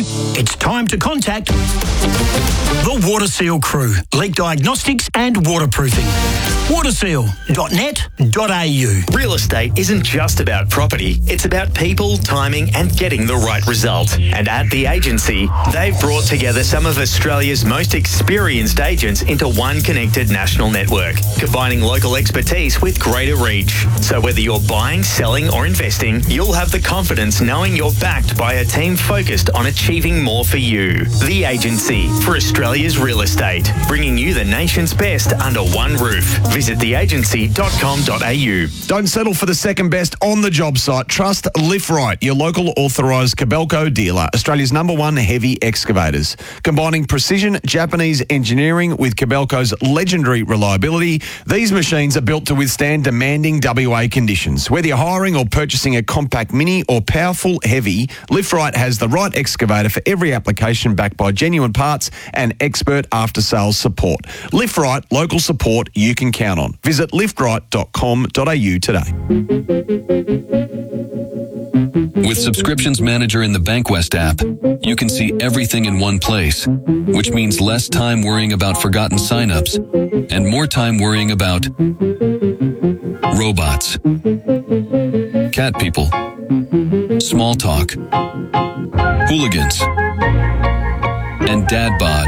it's time to contact the WaterSeal crew. Leak diagnostics and waterproofing. waterseal.net.au. Real estate isn't just about property. It's about people, timing and getting the right result. And at The Agency, they've brought together some of Australia's most experienced agents into one connected national network, combining local expertise with greater reach. So whether you're buying, selling or investing, you'll have the confidence knowing you're backed by a team focused on achieving more for you. The Agency for Australia's real estate, bringing you the nation's best under one roof. Visit theagency.com.au. Don't settle for the second best on the job site. Trust Lift Right, your local authorised Kobelco dealer, Australia's #1 heavy excavators. Combining precision Japanese engineering with Kobelco's legendary reliability, these machines are built to withstand demanding WA conditions. Whether you're hiring or purchasing a compact mini or powerful heavy, Lift Right has the right excavator for every application, backed by genuine parts and expert after-sales support. Lift Right, local support you can count on. Visit liftright.com.au today. With Subscriptions Manager in the Bankwest app, you can see everything in one place, which means less time worrying about forgotten signups and more time worrying about robots, cat people, small talk, hooligans, and dad bod.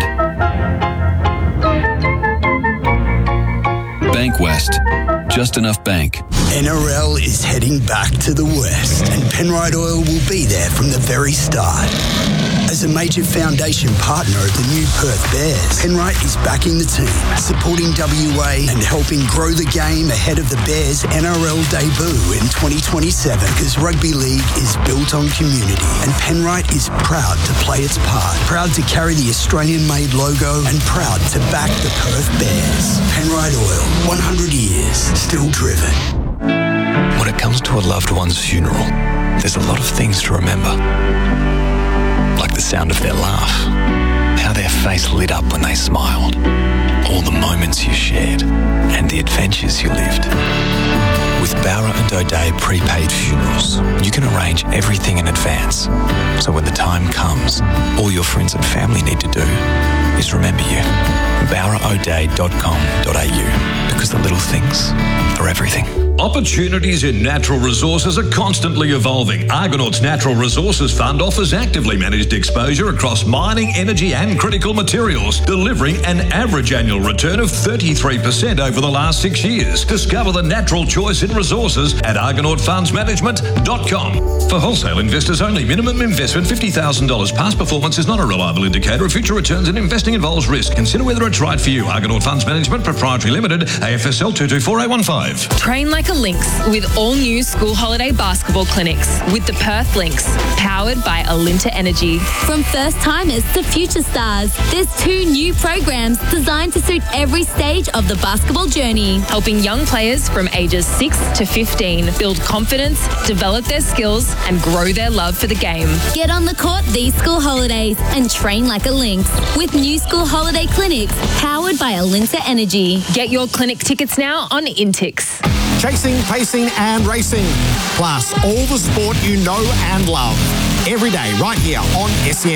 Bankwest, just enough bank. NRL is heading back to the West, and Penrite Oil will be there from the very start. As a major foundation partner of the new Perth Bears, Penrite is backing the team, supporting WA and helping grow the game ahead of the Bears' NRL debut in 2027, because rugby league is built on community, and Penrite is proud to play its part, proud to carry the Australian-made logo, and proud to back the Perth Bears. Penrite Oil, 100 years, still driven. When it comes to a loved one's funeral, there's a lot of things to remember. Like the sound of their laugh, how their face lit up when they smiled, all the moments you shared, and the adventures you lived. With Bowra and O'Dea prepaid funerals, you can arrange everything in advance. So when the time comes, all your friends and family need to do is remember you. BowraO'Dea.com.au, because the little things are everything. Opportunities in natural resources are constantly evolving. Argonaut's Natural Resources Fund offers actively managed exposure across mining, energy and critical materials, delivering an average annual return of 33% over the last 6 years. Discover the natural choice in resources at argonautfundsmanagement.com. For wholesale investors only, minimum investment $50,000. Past performance is not a reliable indicator of future returns, and investing involves risk. Consider whether it's right for you. Argonaut Funds Management Proprietary Limited, AFSL 224A15. Train like a Lynx with all new school holiday basketball clinics with the Perth Lynx, powered by Alinta Energy. From first timers to future stars, there's 2 new programs designed to suit every stage of the basketball journey, helping young players from ages 6 to 15 build confidence, develop their skills and grow their love for the game. Get on the court these school holidays and train like a Lynx with new school holiday clinics powered by Alinta Energy. Get your clinic tickets now on Intix. Chasing, pacing and racing, plus all the sport you know and love. Every day right here on SEN.